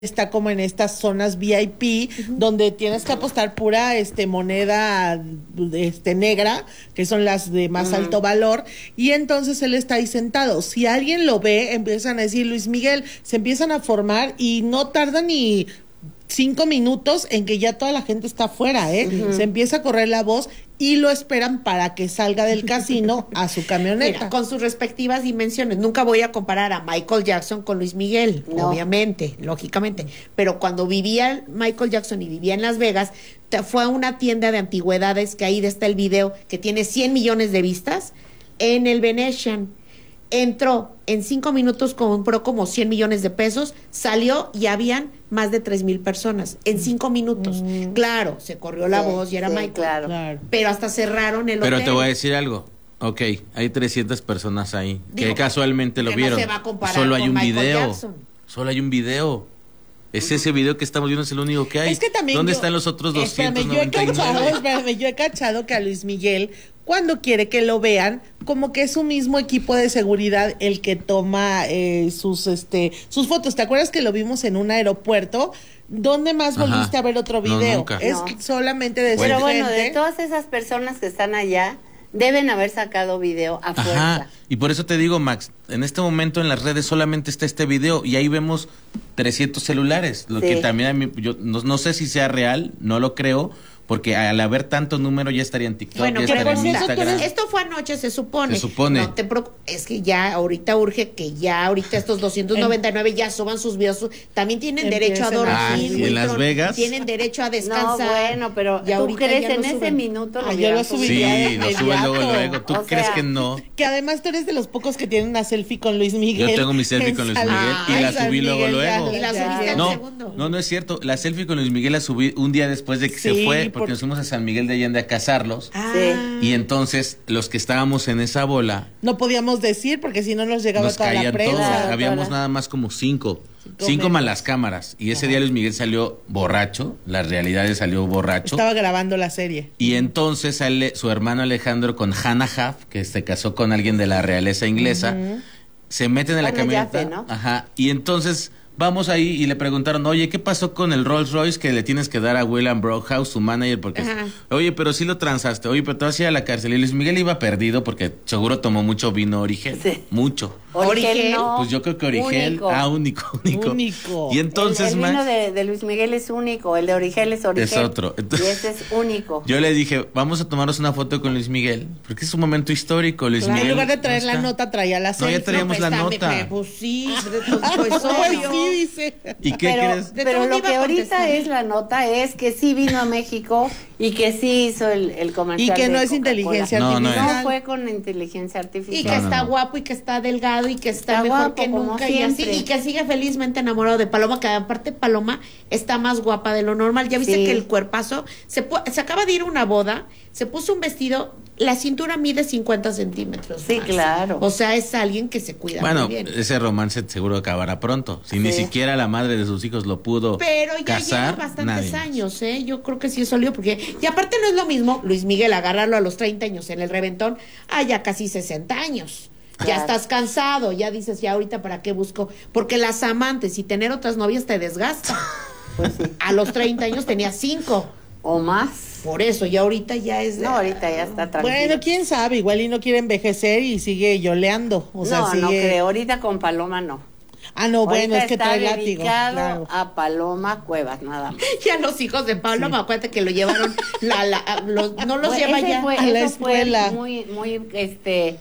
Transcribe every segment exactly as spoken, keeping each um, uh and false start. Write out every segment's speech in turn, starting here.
está como en estas zonas V I P, uh-huh, donde tienes que apostar pura este moneda este negra, que son las de más uh-huh. alto valor, y entonces él está ahí sentado. Si alguien lo ve, empiezan a decir Luis Miguel, se empiezan a formar y no tarda ni cinco minutos en que ya toda la gente está afuera, ¿eh? Uh-huh. Se empieza a correr la voz y lo esperan para que salga del casino a su camioneta. Mira, con sus respectivas dimensiones. Nunca voy a comparar a Michael Jackson con Luis Miguel, no. obviamente, lógicamente. Pero cuando vivía Michael Jackson y vivía en Las Vegas, fue a una tienda de antigüedades, que ahí está el video, que tiene cien millones de vistas, en el Venetian. Entró, en cinco minutos compró como cien millones de pesos, salió y habían más de tres mil personas, en cinco minutos. Mm. Claro, se corrió la sí, voz y era sí, Michael. Claro. claro. Pero hasta cerraron el Pero hotel. Pero te voy a decir algo. Ok, hay trescientas personas ahí, Digo, que casualmente lo que vieron. No se va a comparar Solo hay con un Michael video. Jackson. Solo hay un video. Es ese video que estamos viendo, es el único que hay. Es que también ¿Dónde yo, están los otros doscientos noventa y nueve? Espérame, yo he cachado, espérame, yo he cachado que a Luis Miguel, cuando quiere que lo vean, como que es su mismo equipo de seguridad el que toma eh, sus este sus fotos. ¿Te acuerdas que lo vimos en un aeropuerto? ¿Dónde más volviste Ajá. a ver otro video? No, nunca. Es no. solamente de Pero gente. bueno, de todas esas personas que están allá, deben haber sacado video a fuerza. Ajá. Y por eso te digo, Max, en este momento en las redes solamente está este video y ahí vemos trescientos celulares, lo sí. que también a mí, yo no, no sé si sea real, no lo creo, porque al haber tanto número ya estaría en TikTok, bueno, ya estaría en Instagram. Esto fue anoche, se supone. Se supone. No te preocup- es que ya ahorita urge que ya ahorita estos doscientos noventa y nueve ya suban sus videos. También tienen Empiecen derecho a dormir. Ah, ¿y en Las Vegas? Tienen derecho a descansar. No, bueno, pero y ¿tú crees en ese suben. minuto? Ah, yo lo subiría. Sí, lo suben luego, luego. ¿Tú o crees sea, que no? Que además tú eres de los pocos que tienen una selfie con Luis Miguel. Yo tengo mi selfie con Luis Miguel Ay, y la San subí Miguel, luego, luego. Y la subiste al No, segundo. no, no es cierto. La selfie con Luis Miguel la subí un día después de que Sí, se fue, porque por... nos fuimos a San Miguel de Allende a casarlos. Ah. Sí. Y entonces los que estábamos en esa bola no podíamos decir porque si no nos llegaba nos toda la caían prensa. todos. Claro, Habíamos toda. nada más como cinco. Cinco, cinco menos. más las cámaras. Y ese Ajá. día Luis Miguel salió borracho. La realidad es salió borracho. Estaba grabando la serie. Y entonces sale su hermano Alejandro con Hannah Huff, que se casó con alguien de la realeza inglesa. Uh-huh. Se meten en la Bueno, camioneta. Yafe, ¿no? Ajá. Y entonces vamos ahí y le preguntaron, oye, ¿qué pasó con el Rolls Royce que le tienes que dar a William Brockhouse, su manager? Porque, Ajá. oye, pero sí lo transaste. Oye, pero te vas a ir a la cárcel. Y Luis Miguel iba perdido porque seguro tomó mucho vino Origel. Sí. Mucho. Origel, no. Pues yo creo que Origel. Único. Ah, único, único. Único. Y entonces, el, el vino Max, de, de Luis Miguel es único, el de Origel es Origel. es otro. Entonces, y ese es único. yo le dije, vamos a tomarnos una foto con Luis Miguel, porque es un momento histórico. Luis Claro. Miguel. En lugar de traer no la está. nota, traía la No, selfie. ya traíamos No, la pues, nota. está, Pues sí, pues, pues Pues obvio. sí, dice. ¿Y qué pero, crees? De pero todo lo iba que a ahorita contestar. es la nota es que sí vino a México y que sí hizo el, el comercial. Y que no de es Coca-Cola. inteligencia No, no artificial. No fue con inteligencia artificial. Y que No, no, está no. guapo y que está delgado y que está, Está mejor guapo, que como nunca y así, siempre. y que sigue felizmente enamorado de Paloma, que aparte Paloma está más guapa de lo normal. Ya viste Sí. que el cuerpazo se, pu- se acaba de ir a una boda, se puso un vestido, la cintura mide cincuenta centímetros. Sí, más. claro. O sea, es alguien que se cuida Bueno, muy bien. ese romance seguro acabará pronto. Si ni Sí. siquiera la madre de sus hijos lo pudo Pero ya casar, lleva bastantes nadie más. años, ¿eh? Yo creo que sí es sólido, porque... Y aparte no es lo mismo, Luis Miguel, agarrarlo a los treinta años en el reventón, a ya casi sesenta años. Ya Claro. estás cansado, ya dices, ya ahorita para qué busco. Porque las amantes y tener otras novias te desgasta. Pues sí. A los treinta años tenía cinco. O más. Por eso, ya ahorita ya es... de- No, ahorita ya está tranquilo. Bueno, quién sabe, igual y no quiere envejecer y sigue yoleando. O sea, no, sigue... no creo. Ahorita con Paloma no. Ah, no, bueno, Ahorita es que está trae látigo. dedicado Claro. a Paloma Cuevas, nada más. Ya los hijos de Pablo, me acuerdo que lo llevaron... La, la, a- los- no los Bueno, lleva ese ya fue, a la eso fue escuela. muy, muy, este...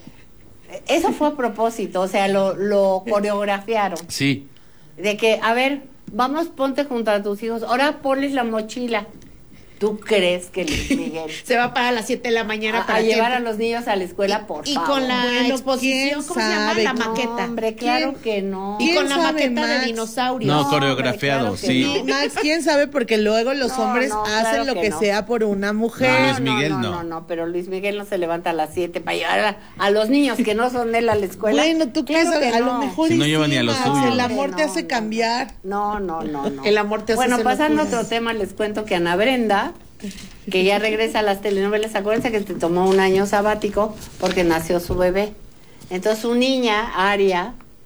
Eso fue a propósito, o sea, lo, lo coreografiaron. Sí. De que, a ver, vamos, ponte junto a tus hijos, ahora ponles la mochila. ¿Tú crees que Luis Miguel Se va para las siete de la mañana a, para a llevar que- a los niños a la escuela, por y favor? con la Bueno, exposición, ¿quién ¿cómo se llama? sabe? La No, maqueta. Hombre, claro ¿Quién? que no. Y ¿Quién con la sabe, maqueta Max? de dinosaurios. No, hombre, coreografiado, claro que sí. Y Max, quién sabe, porque luego los No, hombres no, hacen claro lo que que no. sea por una mujer. No, Luis Miguel no, no. no, no, pero Luis Miguel no se levanta a las siete para llevar a, a los niños que no son de él a la escuela. Bueno, tú qué Claro sabes, que a no. lo mejor Si no y lleva sí, ni a los Max, suyos. el amor te No, hace no, cambiar. No, no, no, no. El amor te hace Bueno, hacer pasando a locuras. otro tema, les cuento que Ana Brenda, que ya regresa a las telenovelas, acuérdense que te tomó un año sabático porque nació su bebé. Entonces su niña, Aria,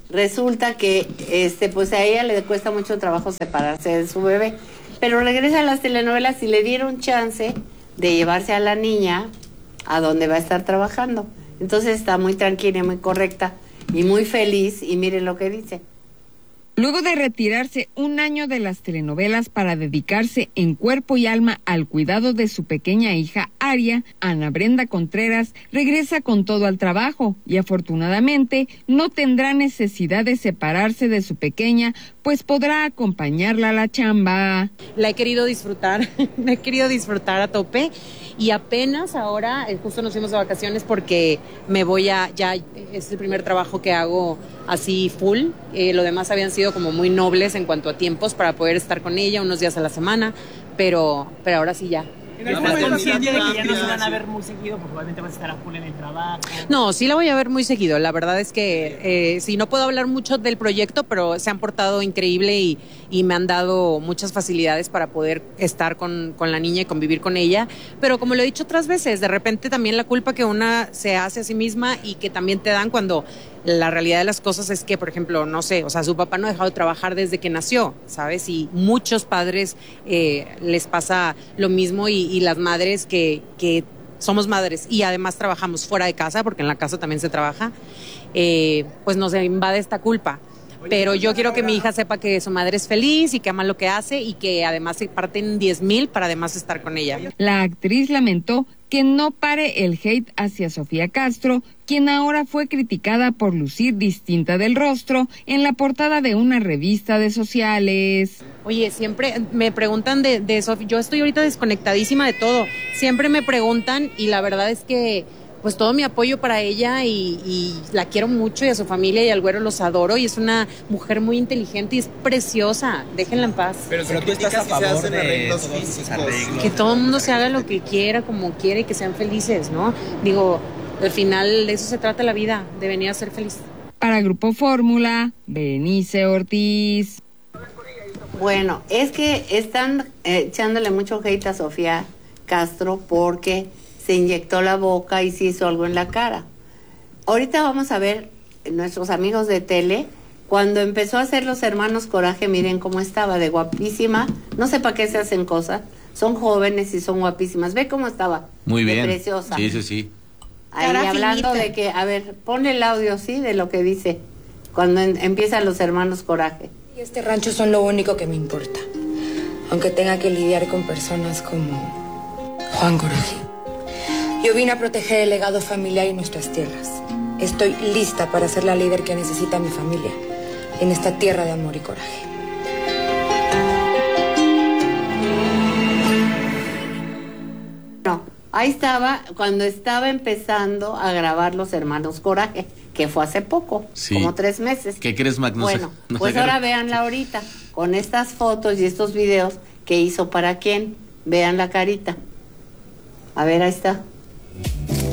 resulta que este pues a ella le cuesta mucho trabajo separarse de su bebé, pero regresa a las telenovelas y le dieron chance de llevarse a la niña a donde va a estar trabajando. Entonces está muy tranquila y muy correcta y muy feliz, y miren lo que dice. Luego de retirarse un año de las telenovelas para dedicarse en cuerpo y alma al cuidado de su pequeña hija Aria, Ana Brenda Contreras regresa con todo al trabajo y afortunadamente no tendrá necesidad de separarse de su pequeña, pues podrá acompañarla a la chamba. La he querido disfrutar, la he querido disfrutar a tope. Y apenas ahora, eh, justo nos fuimos de vacaciones porque me voy a, ya es el primer trabajo que hago así full. Eh, lo demás habían sido como muy nobles en cuanto a tiempos para poder estar con ella unos días a la semana, pero, pero ahora sí ya. ¿Estás consciente de que ya no se van a ver muy seguido? Porque probablemente vas a estar a full en el trabajo. No, sí la voy a ver muy seguido. La verdad es que eh, sí, no puedo hablar mucho del proyecto, pero se han portado increíble y, y me han dado muchas facilidades para poder estar con, con la niña y convivir con ella. Pero como lo he dicho otras veces, de repente también la culpa que una se hace a sí misma y que también te dan cuando la realidad de las cosas es que, por ejemplo, no sé, o sea, su papá no ha dejado de trabajar desde que nació, ¿sabes? Y muchos padres eh, les pasa lo mismo y, y las madres que, que somos madres y además trabajamos fuera de casa, porque en la casa también se trabaja, eh, pues nos invade esta culpa. Pero yo quiero que mi hija sepa que su madre es feliz y que ama lo que hace y que además se parten diez mil para además estar con ella. La actriz lamentó que no pare el hate hacia Sofía Castro, quien ahora fue criticada por lucir distinta del rostro en la portada de una revista de sociales. Oye, siempre me preguntan de, de Sofía, yo estoy ahorita desconectadísima de todo, siempre me preguntan y la verdad es que pues todo mi apoyo para ella y, y la quiero mucho y a su familia y al güero los adoro y es una mujer muy inteligente y es preciosa, déjenla en paz. Pero, pero tú estás a favor de arreglos físicos. Que todo el mundo se haga lo que quiera, como quiera y que sean felices, ¿no? Digo, al final de eso se trata la vida, de venir a ser feliz. Para Grupo Fórmula, Berenice Ortiz. Bueno, es que están eh, echándole mucho hate a Sofía Castro porque se inyectó la boca y se hizo algo en la cara. Ahorita vamos a ver nuestros amigos de tele, cuando empezó a hacer Los Hermanos Coraje, miren cómo estaba, de guapísima, no sé para qué se hacen cosas, son jóvenes y son guapísimas, ve cómo estaba. Muy bien. Preciosa. Sí, sí, sí. Ahí Cara hablando finita. de que, a ver, ponle el audio, sí, de lo que dice, cuando en, empiezan Los Hermanos Coraje. Y este rancho son lo único que me importa, aunque tenga que lidiar con personas como Juan Coraje. Yo vine a proteger el legado familiar y nuestras tierras. Estoy lista para ser la líder que necesita mi familia en esta tierra de amor y coraje. No, ahí estaba, cuando estaba empezando a grabar Los Hermanos Coraje, que fue hace poco, Sí. como tres meses. ¿Qué crees, Mac? No sé- bueno, no pues sé ahora qué- véanla ahorita, con estas fotos y estos videos que hizo para quién. Vean la carita. A ver, ahí está.